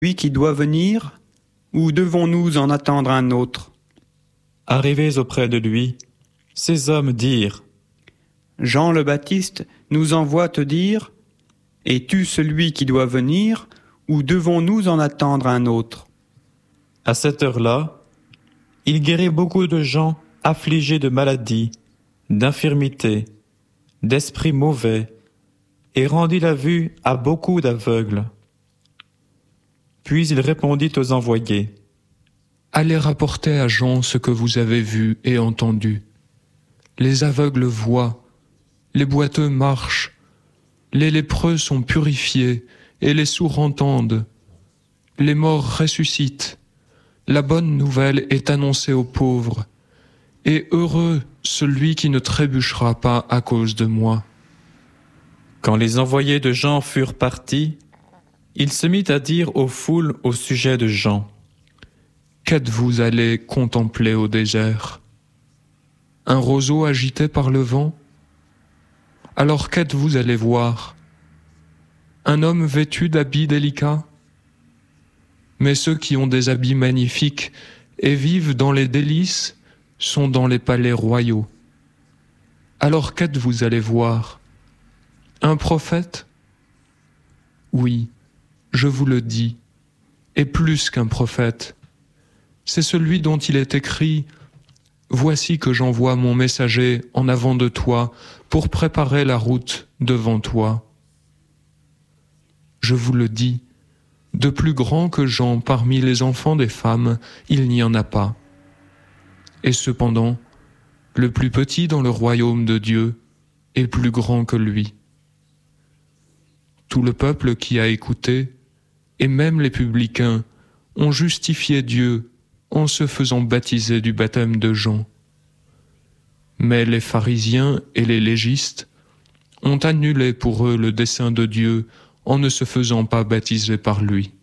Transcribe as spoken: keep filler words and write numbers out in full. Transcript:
Lui qui doit venir, ou devons-nous en attendre un autre? Arrivés auprès de lui, ces hommes dirent: Jean le Baptiste nous envoie te dire: Es-tu celui qui doit venir, ou devons-nous en attendre un autre? À cette heure-là, il guérit beaucoup de gens affligés de maladies, d'infirmités, d'esprits mauvais, et rendit la vue à beaucoup d'aveugles. Puis il répondit aux envoyés: Allez rapporter à Jean ce que vous avez vu et entendu. Les aveugles voient, les boiteux marchent, les lépreux sont purifiés et les sourds entendent. Les morts ressuscitent. La bonne nouvelle est annoncée aux pauvres. Et heureux celui qui ne trébuchera pas à cause de moi. Quand les envoyés de Jean furent partis, il se mit à dire aux foules au sujet de Jean: Qu'êtes-vous allés contempler au désert? Un roseau agité par le vent? Alors qu'êtes-vous allés voir? Un homme vêtu d'habits délicats? Mais ceux qui ont des habits magnifiques et vivent dans les délices sont dans les palais royaux. Alors qu'êtes-vous allés voir? Un prophète? Oui, je vous le dis, et plus qu'un prophète. C'est celui dont il est écrit: Voici que j'envoie mon messager en avant de toi pour préparer la route devant toi. Je vous le dis, de plus grand que Jean parmi les enfants des femmes, il n'y en a pas. Et cependant, le plus petit dans le royaume de Dieu est plus grand que lui. Tout le peuple qui a écouté, et même les publicains, ont justifié Dieu en se faisant baptiser du baptême de Jean. Mais les pharisiens et les légistes ont annulé pour eux le dessein de Dieu en ne se faisant pas baptiser par lui.